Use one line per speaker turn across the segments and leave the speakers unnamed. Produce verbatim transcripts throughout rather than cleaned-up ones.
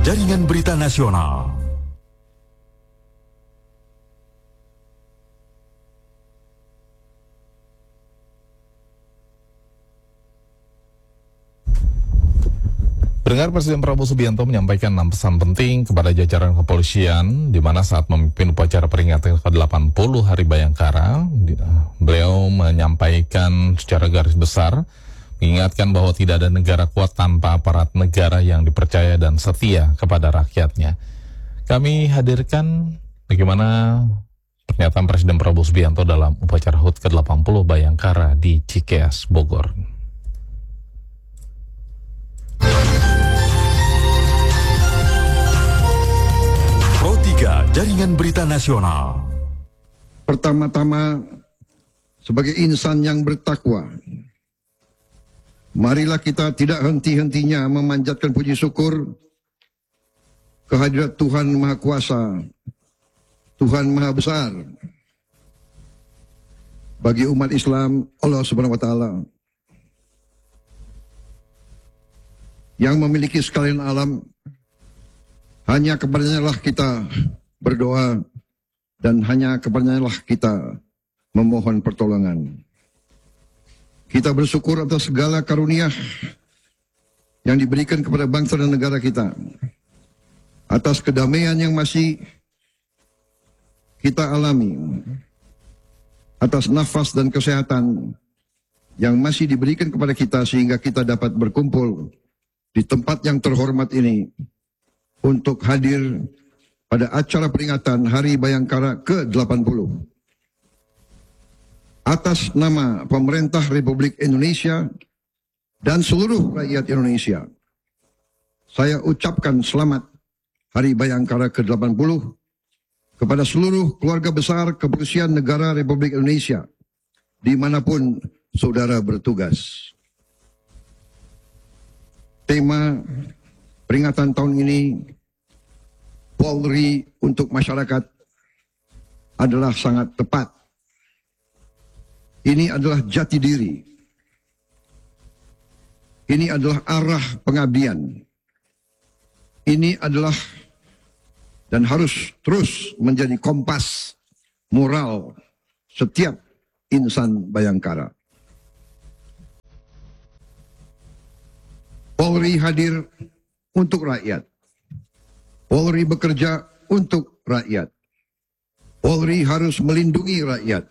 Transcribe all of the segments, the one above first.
Jaringan Berita Nasional.
Pendengar, Presiden Prabowo Subianto menyampaikan enam pesan penting kepada jajaran kepolisian, di mana saat memimpin upacara peringatan ke delapan puluh Hari Bayangkara, beliau menyampaikan secara garis besar, mengingatkan bahwa tidak ada negara kuat tanpa aparat negara yang dipercaya dan setia kepada rakyatnya. Kami hadirkan bagaimana pernyataan Presiden Prabowo Subianto dalam upacara H U T ke delapan puluh Bayangkara di Cikeas, Bogor.
Pro tiga Jaringan Berita Nasional.
Pertama-tama, sebagai insan yang bertakwa, marilah kita tidak henti-hentinya memanjatkan puji syukur kehadirat Tuhan Maha Kuasa, Tuhan Maha Besar. Bagi umat Islam, Allah Subhanahu wa Ta'ala yang memiliki sekalian alam, hanya kepadanya lah kita berdoa dan hanya kepadanya lah kita memohon pertolongan. Kita bersyukur atas segala karunia yang diberikan kepada bangsa dan negara kita, atas kedamaian yang masih kita alami, atas nafas dan kesehatan yang masih diberikan kepada kita sehingga kita dapat berkumpul di tempat yang terhormat ini untuk hadir pada acara peringatan Hari Bayangkara ke delapan puluh. Atas nama pemerintah Republik Indonesia dan seluruh rakyat Indonesia, saya ucapkan selamat Hari Bayangkara ke delapan puluh kepada seluruh keluarga besar Kepolisian Negara Republik Indonesia dimanapun saudara bertugas. Tema peringatan tahun ini, Polri untuk masyarakat, adalah sangat tepat. Ini adalah jati diri. Ini adalah arah pengabdian. Ini adalah dan harus terus menjadi kompas moral setiap insan Bayangkara. Polri hadir untuk rakyat. Polri bekerja untuk rakyat. Polri harus melindungi rakyat.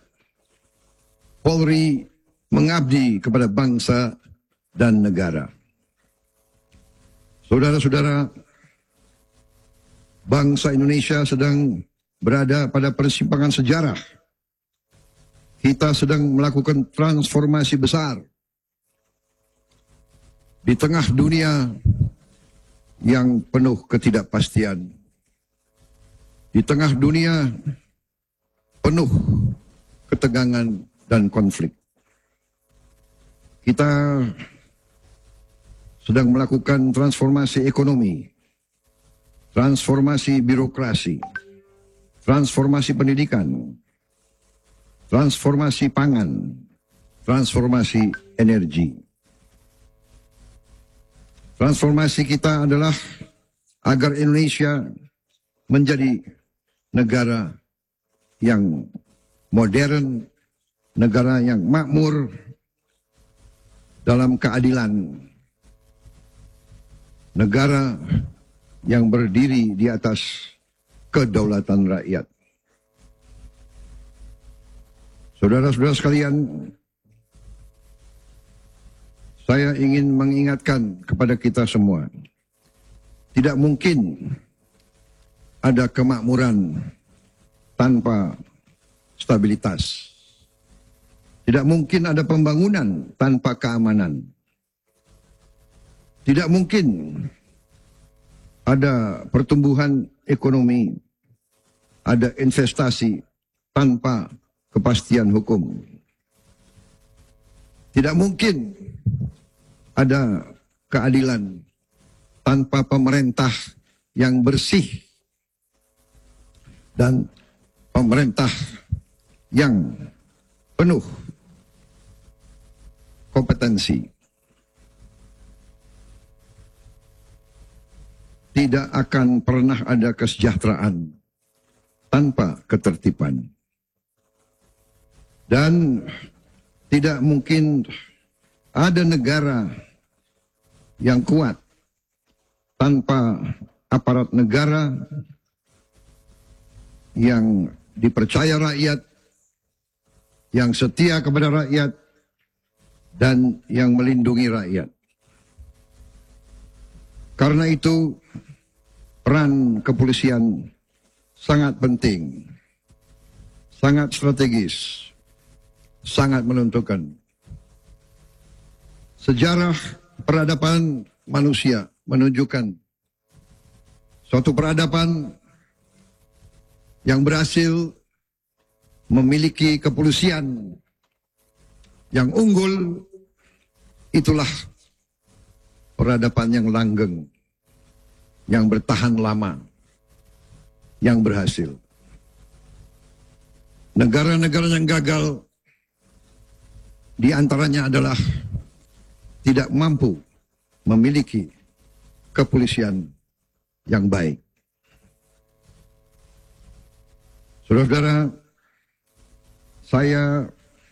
Polri mengabdi kepada bangsa dan negara. Saudara-saudara, bangsa Indonesia sedang berada pada persimpangan sejarah. Kita sedang melakukan transformasi besar di tengah dunia yang penuh ketidakpastian, di tengah dunia penuh ketegangan dan konflik. Kita sedang melakukan transformasi ekonomi, transformasi birokrasi, transformasi pendidikan, transformasi pangan, transformasi energi. Transformasi kita adalah agar Indonesia menjadi negara yang modern, negara yang makmur dalam keadilan, negara yang berdiri di atas kedaulatan rakyat. Saudara-saudara sekalian, saya ingin mengingatkan kepada kita semua, tidak mungkin ada kemakmuran tanpa stabilitas. Tidak mungkin ada pembangunan tanpa keamanan. Tidak mungkin ada pertumbuhan ekonomi, ada investasi tanpa kepastian hukum. Tidak mungkin ada keadilan tanpa pemerintah yang bersih dan pemerintah yang penuh kompetensi. tidak akan pernah ada kesejahteraan tanpa ketertiban. Dan tidak mungkin ada negara yang kuat tanpa aparat negara yang dipercaya rakyat, yang setia kepada rakyat, dan yang melindungi rakyat. Karena itu, peran kepolisian sangat penting, sangat strategis, sangat menentukan. Sejarah peradaban manusia menunjukkan suatu peradaban yang berhasil memiliki kepolisian yang unggul, itulah peradaban yang langgeng, yang bertahan lama, yang berhasil. Negara-negara yang gagal di antaranya adalah tidak mampu memiliki kepolisian yang baik. Saudara-saudara, saya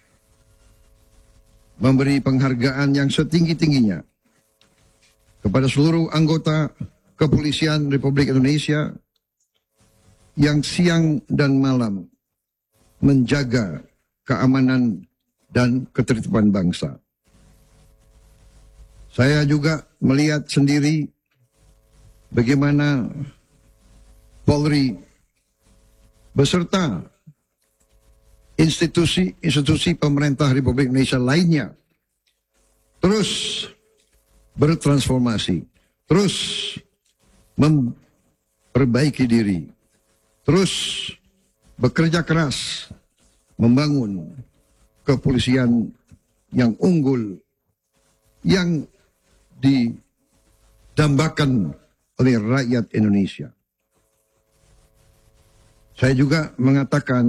memberi penghargaan yang setinggi-tingginya kepada seluruh anggota Kepolisian Republik Indonesia yang siang dan malam menjaga keamanan dan ketertiban bangsa. Saya juga melihat sendiri bagaimana Polri beserta institusi-institusi pemerintah Republik Indonesia lainnya terus bertransformasi, terus memperbaiki diri, terus bekerja keras membangun kepolisian yang unggul, yang didambakan oleh rakyat Indonesia. Saya juga mengatakan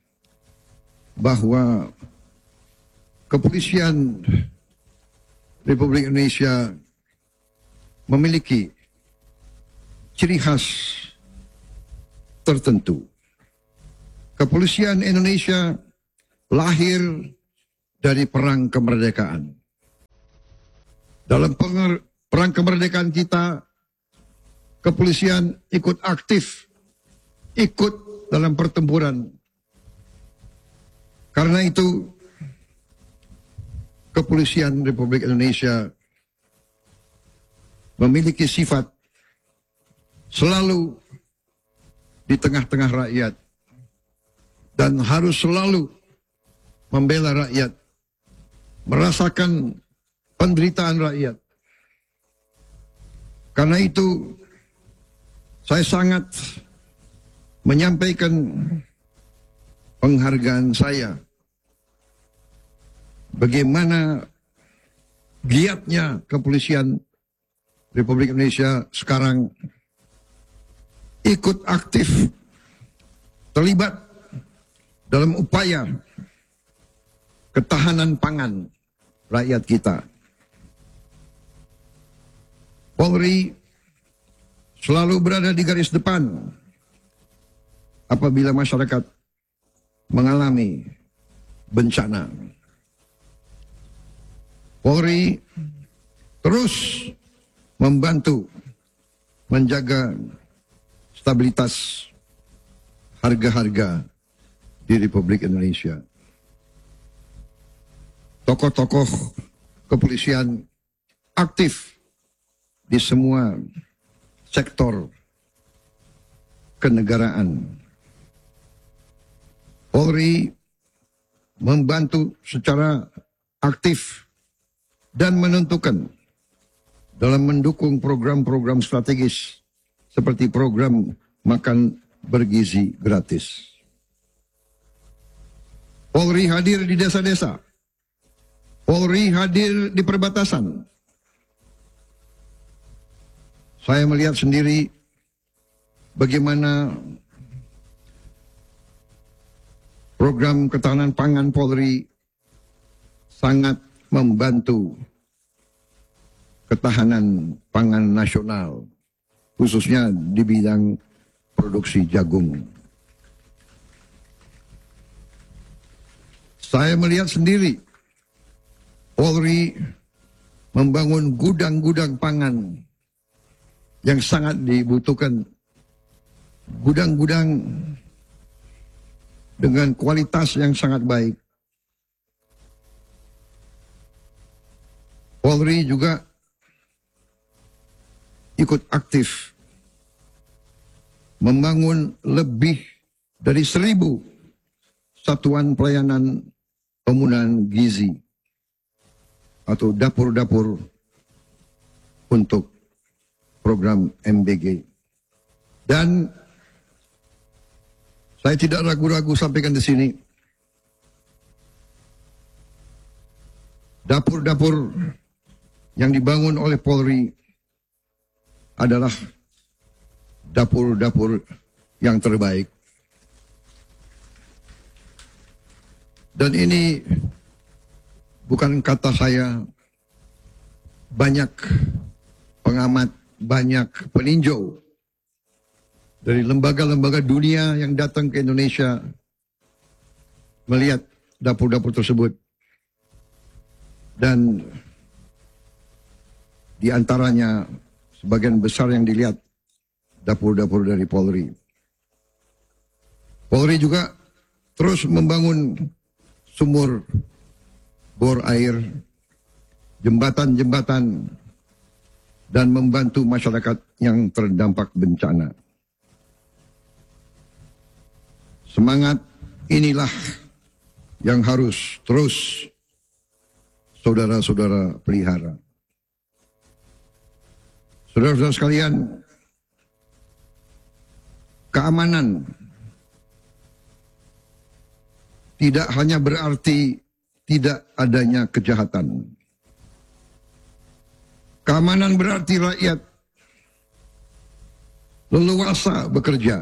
bahwa kepolisian Republik Indonesia memiliki ciri khas tertentu. Kepolisian Indonesia lahir dari perang kemerdekaan. Dalam perang kemerdekaan kita, kepolisian ikut aktif, ikut dalam pertempuran. Karena itu, kepolisian Republik Indonesia memiliki sifat selalu di tengah-tengah rakyat dan harus selalu membela rakyat, merasakan penderitaan rakyat. Karena itu, saya sangat menyampaikan penghargaan saya bagaimana giatnya kepolisian Republik Indonesia sekarang ikut aktif terlibat dalam upaya ketahanan pangan rakyat kita. Polri selalu berada di garis depan apabila masyarakat mengalami bencana. Polri terus membantu menjaga stabilitas harga-harga di Republik Indonesia. Tokoh-tokoh kepolisian aktif di semua sektor kenegaraan. Polri membantu secara aktif dan menentukan dalam mendukung program-program strategis seperti program makan bergizi gratis. Polri hadir di desa-desa. Polri hadir di perbatasan. Saya melihat sendiri bagaimana program ketahanan pangan Polri sangat membantu ketahanan pangan nasional khususnya di bidang produksi jagung. Saya melihat sendiri Polri membangun gudang-gudang pangan yang sangat dibutuhkan, gudang-gudang dengan kualitas yang sangat baik. Polri juga ikut aktif membangun lebih dari seribu satuan pelayanan pembunuhan gizi atau dapur-dapur untuk program M B G. Dan saya tidak ragu-ragu sampaikan di sini, dapur-dapur yang dibangun oleh Polri adalah dapur-dapur yang terbaik. Dan ini bukan kata saya, banyak pengamat, banyak peninjau dari lembaga-lembaga dunia yang datang ke Indonesia melihat dapur-dapur tersebut. Dan di antaranya sebagian besar yang dilihat dapur-dapur dari Polri. Polri juga terus membangun sumur bor air, jembatan-jembatan, dan membantu masyarakat yang terdampak bencana. Semangat inilah yang harus terus saudara-saudara pelihara. Saudara-saudara sekalian, keamanan tidak hanya berarti tidak adanya kejahatan. Keamanan berarti rakyat leluasa bekerja.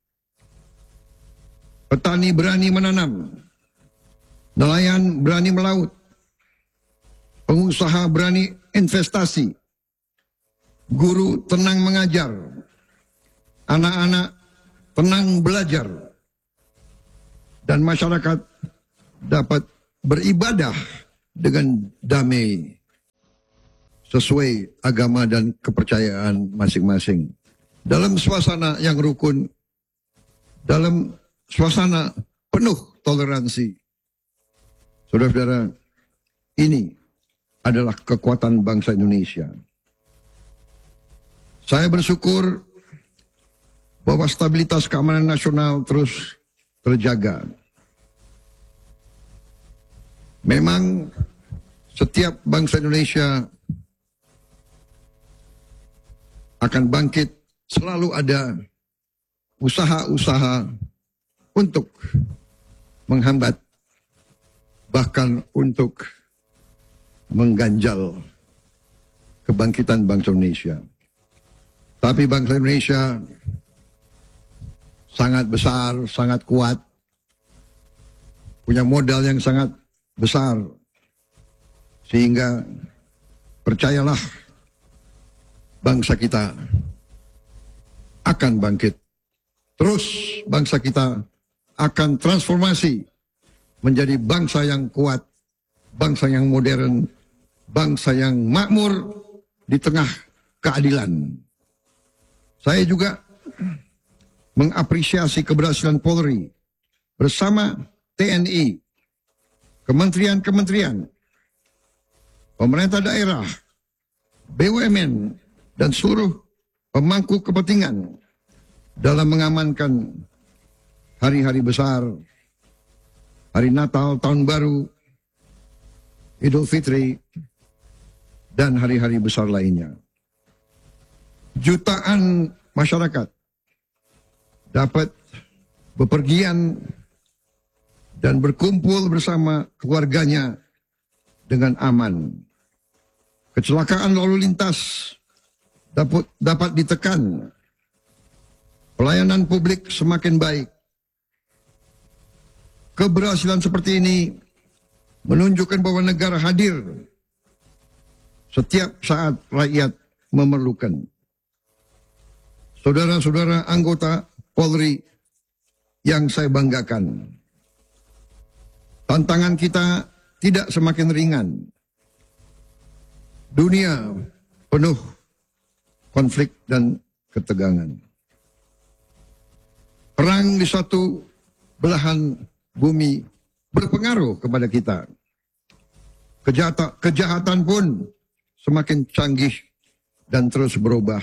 Petani berani menanam, nelayan berani melaut, pengusaha berani investasi, guru tenang mengajar, anak-anak tenang belajar, dan masyarakat dapat beribadah dengan damai sesuai agama dan kepercayaan masing-masing. Dalam suasana yang rukun, dalam suasana penuh toleransi. Saudara-saudara, ini adalah kekuatan bangsa Indonesia. Saya bersyukur bahwa stabilitas keamanan nasional terus terjaga. Memang setiap bangsa Indonesia akan bangkit, selalu ada usaha-usaha untuk menghambat, bahkan untuk mengganjal kebangkitan bangsa Indonesia. Tapi bangsa Indonesia sangat besar, sangat kuat, punya modal yang sangat besar, sehingga percayalah bangsa kita akan bangkit. Terus bangsa kita akan transformasi menjadi bangsa yang kuat, bangsa yang modern, bangsa yang makmur di tengah keadilan. Saya juga mengapresiasi keberhasilan Polri bersama T N I, kementerian-kementerian, pemerintah daerah, B U M N, dan seluruh pemangku kepentingan dalam mengamankan hari-hari besar, hari Natal, Tahun Baru, Idul Fitri, dan hari-hari besar lainnya. Jutaan masyarakat dapat bepergian dan berkumpul bersama keluarganya dengan aman. Kecelakaan lalu lintas dapat, dapat ditekan. Pelayanan publik semakin baik. Keberhasilan seperti ini menunjukkan bahwa negara hadir setiap saat rakyat memerlukan. saudara-saudara anggota Polri yang saya banggakan, tantangan kita tidak semakin ringan. Dunia penuh konflik dan ketegangan. Perang di suatu belahan bumi berpengaruh kepada kita. Kejahatan, kejahatan pun semakin canggih dan terus berubah.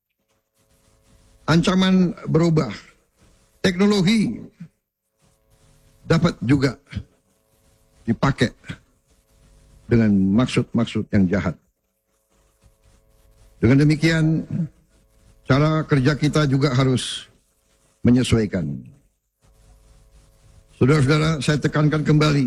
Ancaman berubah. Teknologi dapat juga dipakai dengan maksud-maksud yang jahat. Dengan demikian, cara kerja kita juga harus menyesuaikan. Saudara-saudara, saya tekankan kembali,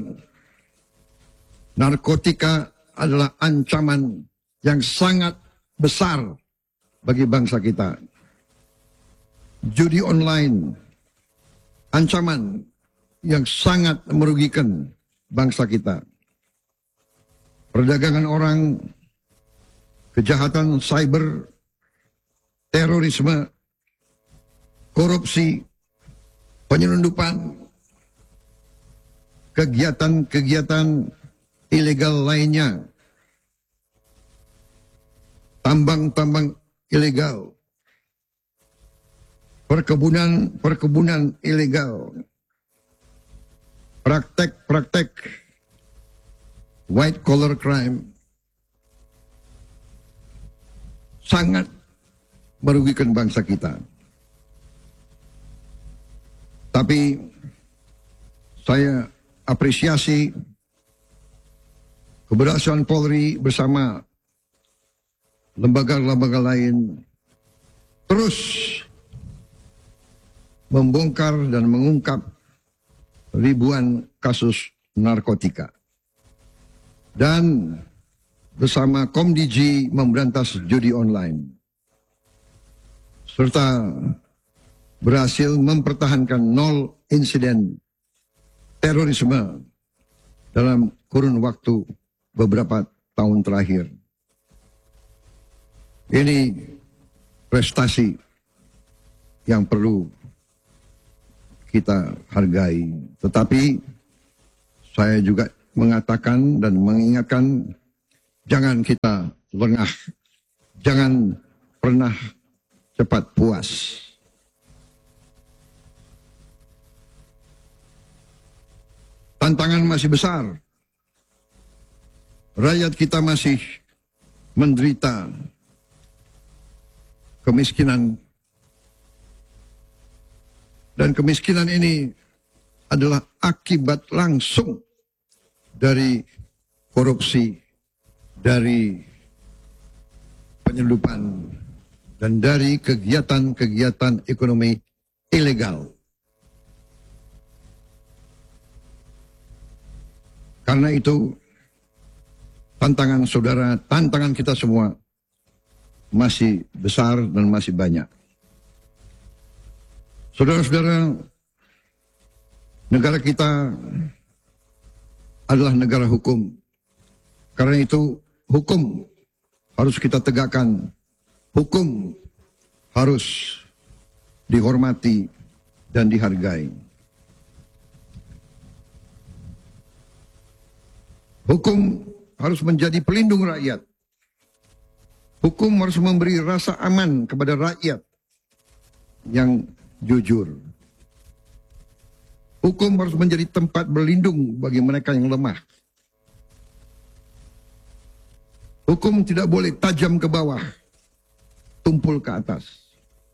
narkotika adalah ancaman yang sangat besar bagi bangsa kita. Judi online, ancaman yang sangat merugikan bangsa kita. Perdagangan orang, kejahatan cyber, terorisme, korupsi, penyelundupan, kegiatan-kegiatan ilegal lainnya, tambang-tambang ilegal, perkebunan-perkebunan ilegal, praktek-praktek white collar crime, sangat merugikan bangsa kita. Tapi saya apresiasi keberhasilan Polri bersama lembaga-lembaga lain terus membongkar dan mengungkap ribuan kasus narkotika. Dan bersama Komdiji memberantas judi online. Serta berhasil mempertahankan nol insiden terorisme dalam kurun waktu beberapa tahun terakhir. Ini prestasi yang perlu kita hargai. Tetapi saya juga mengatakan dan mengingatkan, jangan kita lengah, jangan pernah cepat puas. Tantangan masih besar. Rakyat kita masih menderita kemiskinan. Dan kemiskinan ini adalah akibat langsung dari korupsi, dari penyelundupan, dan dari kegiatan-kegiatan ekonomi ilegal. Karena itu, tantangan saudara, tantangan kita semua masih besar dan masih banyak. Saudara-saudara, negara kita adalah negara hukum. Karena itu, hukum harus kita tegakkan. Hukum harus dihormati dan dihargai. Hukum harus menjadi pelindung rakyat. Hukum harus memberi rasa aman kepada rakyat yang jujur. Hukum harus menjadi tempat berlindung bagi mereka yang lemah. Hukum tidak boleh tajam ke bawah, tumpul ke atas.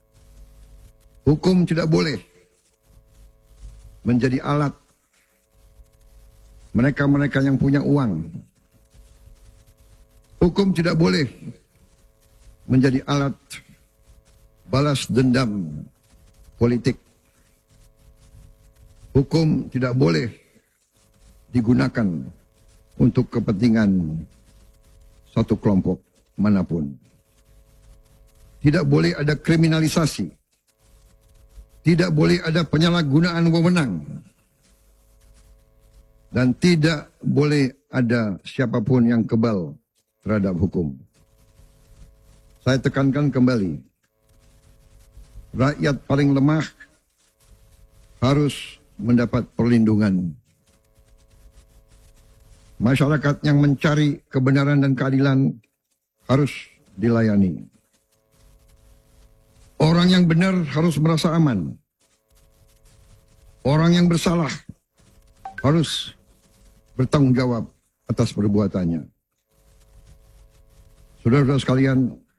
Hukum tidak boleh menjadi alat mereka-mereka yang punya uang. Hukum tidak boleh menjadi alat balas dendam politik. Hukum tidak boleh digunakan untuk kepentingan satu kelompok manapun. Tidak boleh ada kriminalisasi. Tidak boleh ada penyalahgunaan wewenang. Dan tidak boleh ada siapapun yang kebal terhadap hukum. Saya tekankan kembali, rakyat paling lemah harus mendapat perlindungan. Masyarakat yang mencari kebenaran dan keadilan harus dilayani. Orang yang benar harus merasa aman. Orang yang bersalah harus bertanggung jawab atas perbuatannya. Saudara-saudara sekalian,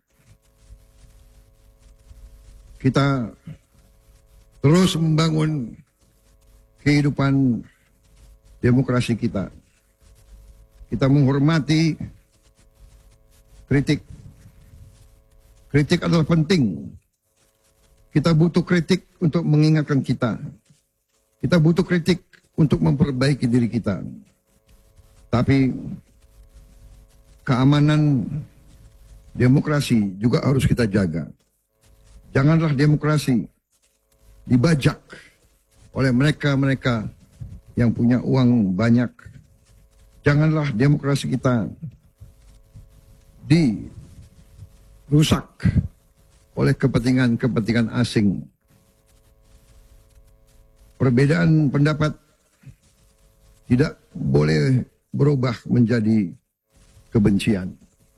kita terus membangun kehidupan demokrasi kita. Kita menghormati kritik. Kritik adalah penting. Kita butuh kritik untuk mengingatkan kita. Kita butuh kritik untuk memperbaiki diri kita. Tapi keamanan demokrasi juga harus kita jaga. Janganlah demokrasi dibajak oleh mereka-mereka yang punya uang banyak. Janganlah demokrasi kita dirusak oleh kepentingan-kepentingan asing. Perbedaan pendapat tidak boleh berubah menjadi kebencian.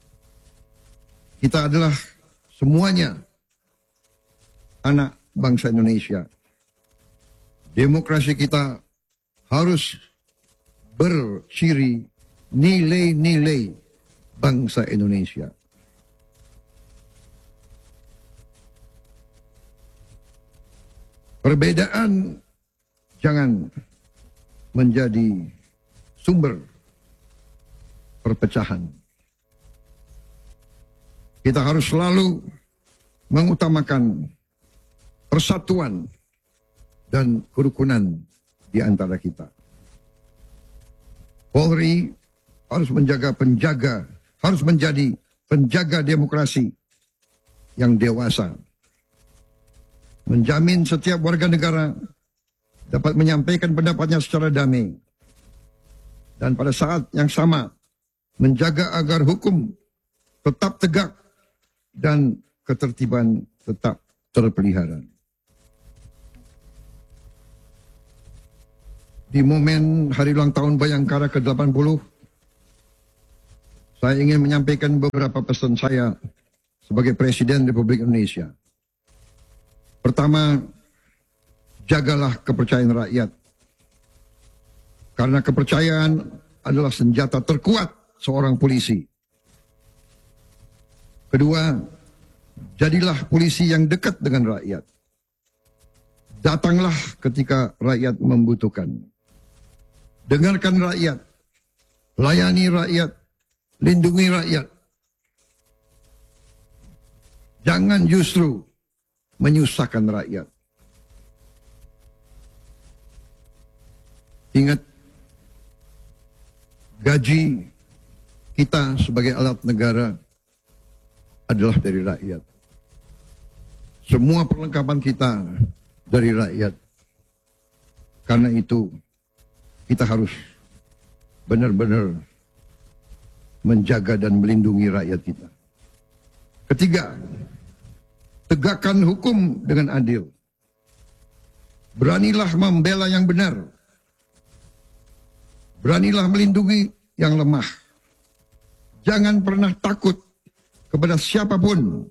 Kita adalah semuanya anak bangsa Indonesia. Demokrasi kita harus berciri nilai-nilai bangsa Indonesia. Perbedaan jangan menjadi sumber perpecahan. Kita harus selalu mengutamakan persatuan dan kerukunan di antara kita. Polri harus menjaga penjaga, harus menjadi penjaga demokrasi yang dewasa. Menjamin setiap warga negara dapat menyampaikan pendapatnya secara damai. Dan pada saat yang sama, menjaga agar hukum tetap tegak dan ketertiban tetap terpelihara. Di momen hari ulang tahun Bayangkara ke delapan puluh, saya ingin menyampaikan beberapa pesan saya sebagai Presiden Republik Indonesia. Pertama, jagalah kepercayaan rakyat. Karena kepercayaan adalah senjata terkuat seorang polisi. Kedua, jadilah polisi yang dekat dengan rakyat. Datanglah ketika rakyat membutuhkan. Dengarkan rakyat, layani rakyat, lindungi rakyat. Jangan justru menyusahkan rakyat. Ingat, gaji kita sebagai alat negara adalah dari rakyat. Semua perlengkapan kita dari rakyat. Karena itu, kita harus benar-benar menjaga dan melindungi rakyat kita. Ketiga, tegakkan hukum dengan adil. Beranilah membela yang benar. Beranilah melindungi yang lemah. Jangan pernah takut kepada siapapun.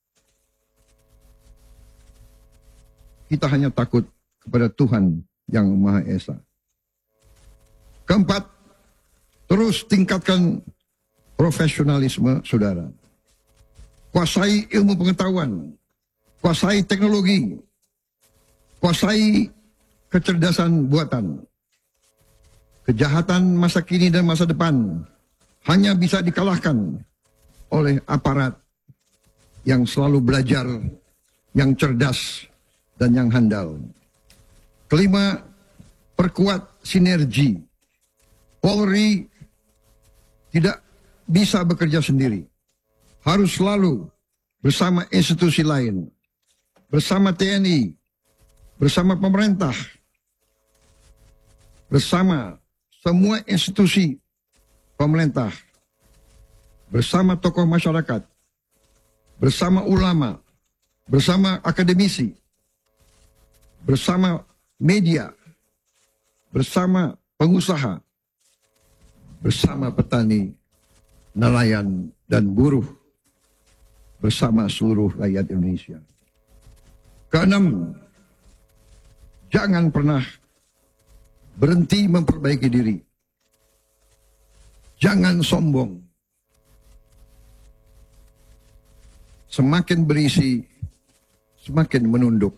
Kita hanya takut kepada Tuhan yang Maha Esa. Keempat, terus tingkatkan profesionalisme saudara. Kuasai ilmu pengetahuan, kuasai teknologi, kuasai kecerdasan buatan. Kejahatan masa kini dan masa depan hanya bisa dikalahkan oleh aparat yang selalu belajar, yang cerdas, dan yang handal. Kelima, perkuat sinergi. Polri tidak bisa bekerja sendiri. Harus selalu bersama institusi lain, bersama T N I, bersama pemerintah, bersama semua institusi pemerintah, bersama tokoh masyarakat, bersama ulama, bersama akademisi, bersama media, bersama pengusaha, bersama petani, nelayan, dan buruh, bersama seluruh rakyat Indonesia. Keenam, jangan pernah berhenti memperbaiki diri. Jangan sombong. Semakin berisi, semakin menunduk.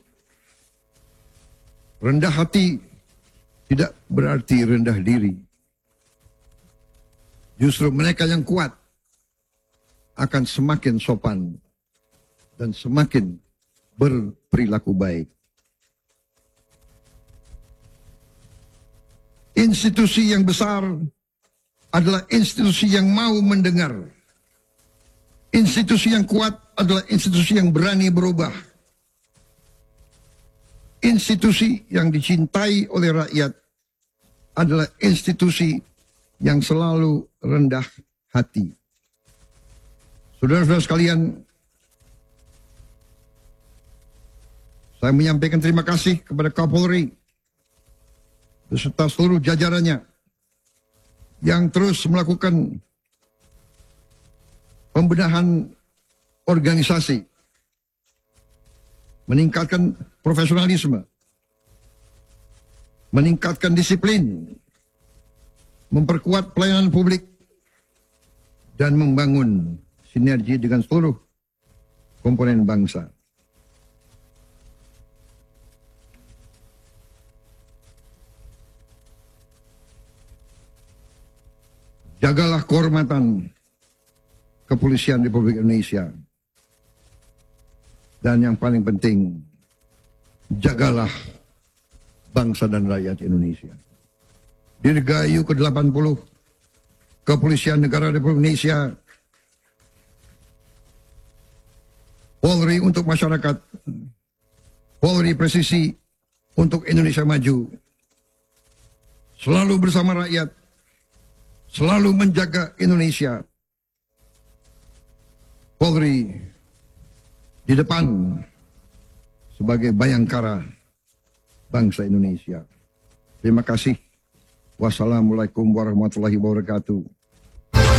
Rendah hati tidak berarti rendah diri. Justru mereka yang kuat akan semakin sopan dan semakin berperilaku baik. Institusi yang besar adalah institusi yang mau mendengar. Institusi yang kuat adalah institusi yang berani berubah. Institusi yang dicintai oleh rakyat adalah institusi yang selalu rendah hati. Saudara-saudara sekalian, saya menyampaikan terima kasih kepada Kapolri beserta seluruh jajarannya yang terus melakukan pembenahan organisasi, meningkatkan profesionalisme, meningkatkan disiplin, memperkuat pelayanan publik, dan membangun sinergi dengan seluruh komponen bangsa. Jagalah kehormatan Kepolisian Republik Indonesia. Dan yang paling penting, jagalah bangsa dan rakyat Indonesia. Dirgahayu ke delapan puluh Kepolisian Negara Republik Indonesia, Polri untuk masyarakat, Polri presisi untuk Indonesia maju, selalu bersama rakyat, selalu menjaga Indonesia. Polri di depan sebagai bayangkara bangsa Indonesia. Terima kasih. Wassalamualaikum warahmatullahi wabarakatuh.